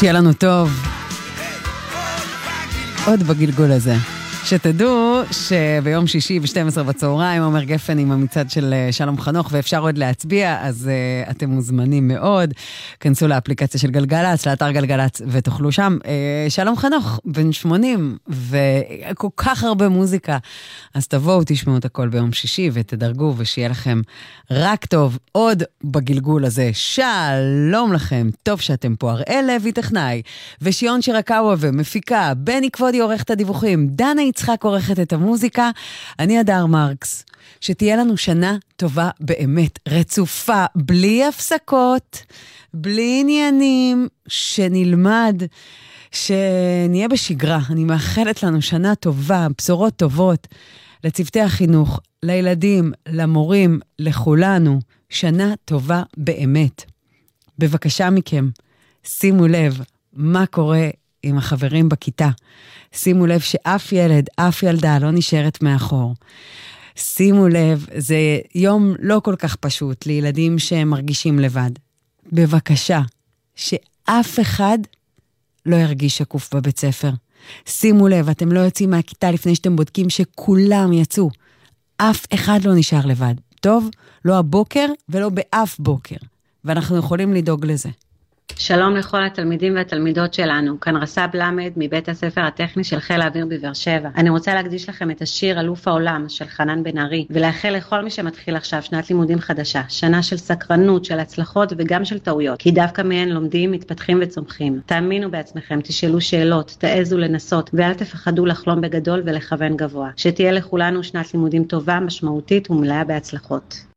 שיהיה לנו טוב. עוד בגלגול הזה. שתדעו שביום שישי ב-12 בצהריים עומר גפן עם המצעד של שלום חנוך, ואפשר עוד להצביע, אז אתם מוזמנים מאוד. כנסו לאפליקציה של גלגלץ, לאתר גלגלץ, ותאכלו שם. שלום חנוך, בן 80, וכל כך הרבה מוזיקה. אז תבואו, תשמעו את הכל ביום שישי, ותדרגו, ושיהיה לכם רק טוב. עוד בגלגול הזה, שלום לכם, טוב שאתם פה. הראל לוי טכנאי, ושיון שירקאווה ומפיקה, בני כבודי עורך את הדיווחים, דנה יצחק עורכת את המוזיקה, אני הדר מרקס. שתהיה לנו שנה טובה באמת, רצופה, בלי הפסקות, בלי עניינים, שנלמד, שנהיה בשגרה. אני מאחלת לנו שנה טובה, בשורות טובות, לצוותי החינוך, לילדים, למורים, לכולנו, שנה טובה באמת. בבקשה מכם, שימו לב מה קורה עם החברים בכיתה. שימו לב שאף ילד, אף ילדה לא נשארת מאחור. שימו לב, זה יום לא כל כך פשוט לילדים שהם מרגישים לבד. בבקשה, שאף אחד לא ירגיש שקוף בבית ספר. שימו לב, אתם לא יוצאים מהכיתה לפני שאתם בודקים שכולם יצאו. אף אחד לא נשאר לבד. טוב? לא הבוקר ולא באף בוקר. ואנחנו יכולים לדאוג לזה. שלום לכל התלמידים והתלמידות שלנו, כאן רס"ב למד מבית הספר הטכני של חיל האוויר בבאר שבע. אני רוצה להקדיש לכם את השיר אלוף העולם של חנן בן ארי, ולאחל לכל מי שמתחיל עכשיו שנת לימודים חדשה, שנה של סקרנות, של הצלחות וגם של טעויות, כי דווקא מהן לומדים, מתפתחים וצומחים. תאמינו בעצמכם, תשאלו שאלות, תעזו לנסות, ואל תפחדו לחלום בגדול ולכוון גבוה. שתהיה לכולנו שנת לימודים טובה, משמעותית ומלאה בהצלחות.